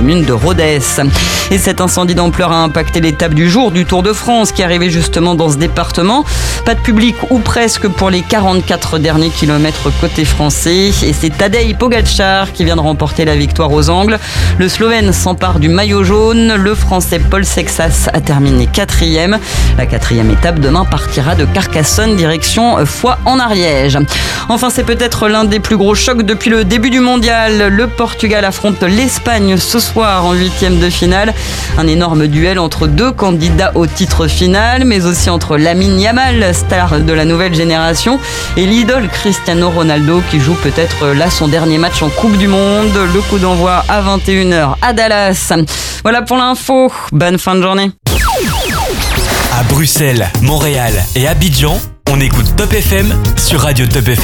commune de Rodez. Et cet incendie d'ampleur a impacté l'étape du jour du Tour de France qui arrivait justement dans ce département. Pas de public ou presque pour les 44 derniers kilomètres côté français. Et c'est Tadej Pogačar qui vient de remporter la victoire aux angles. Le Slovène s'empare du maillot jaune. Le Français Paul Sexas a terminé 4e. La 4e étape demain partira de Carcassonne direction Foix en Ariège. Enfin, c'est peut-être l'un des plus gros chocs depuis le début du mondial. Le Portugal affronte l'Espagne ce soir en 8e de finale. Un énorme duel entre deux candidats au titre final, mais aussi entre Lamine Yamal, star de la nouvelle génération, et l'idole Cristiano Ronaldo qui joue peut-être là son dernier match en Coupe du Monde. Le coup d'envoi à 21h à Dallas. Voilà pour l'info. Bonne fin de journée. À Bruxelles, Montréal et Abidjan, on écoute Top FM sur Radio Top FM.